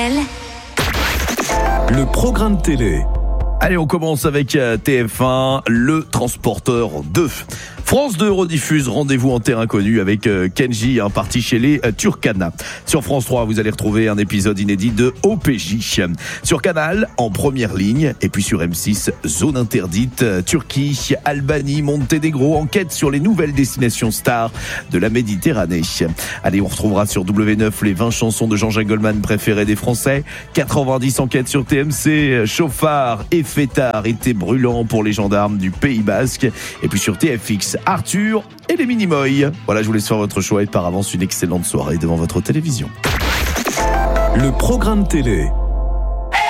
Le programme télé. Allez, on commence avec TF1, Le Transporteur 2. France 2 rediffuse Rendez-vous en terre inconnue avec Kenji, parti chez les Turkana. Sur France 3, vous allez retrouver un épisode inédit de OPJ. Sur Canal, En première ligne. Et puis sur M6, Zone interdite, Turquie, Albanie, Monténégro, enquête sur les nouvelles destinations stars de la Méditerranée. Allez, on retrouvera sur W9 les 20 chansons de Jean-Jacques Goldman préférées des Français. 90 enquêtes sur TMC, chauffard et fêtard été brûlant pour les gendarmes du Pays Basque. Et puis sur TFX, Arthur et les Minimoy. Voilà, je vous laisse faire votre choix et par avance une excellente soirée devant votre télévision. Le programme télé.